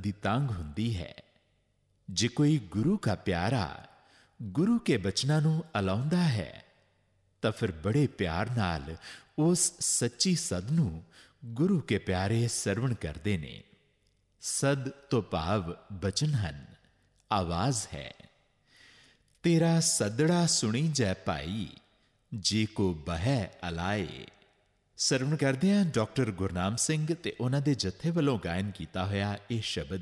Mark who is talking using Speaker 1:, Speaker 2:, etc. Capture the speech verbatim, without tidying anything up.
Speaker 1: ਦੀ ਤਾਂਘ ਹੁੰਦੀ ਹੈ। ਜੇ ਕੋਈ ਗੁਰੂ ਕਾ ਪਿਆਰਾ ਗੁਰੂ ਕੇ ਬਚਨਾਂ ਨੂੰ ਅਲਾਉਂਦਾ ਹੈ ਤਾਂ ਫਿਰ ਬੜੇ ਪਿਆਰ ਨਾਲ ਉਸ ਸੱਚੀ ਸਦ ਨੂੰ ਗੁਰੂ ਕੇ ਪਿਆਰੇ ਸਰਵਣ ਕਰਦੇ ਨੇ। ਸਦ ਤੋਂ ਭਾਵ ਬਚਨ ਹਨ, ਆਵਾਜ਼ ਹੈ। ਤੇਰਾ ਸਦੜਾ ਸੁਣੀ ਜੈ ਭਾਈ, ਜੇ ਕੋ ਬਹਿ ਅਲਾਏ। ਸਰਵਣ ਕਰਦੇ ਹਾਂ ਡਾਕਟਰ ਗੁਰਨਾਮ ਸਿੰਘ ਤੇ ਉਹਨਾਂ ਦੇ ਜਥੇ ਵੱਲੋਂ ਗਾਇਨ ਕੀਤਾ ਹੋਇਆ ਇਹ ਸ਼ਬਦ।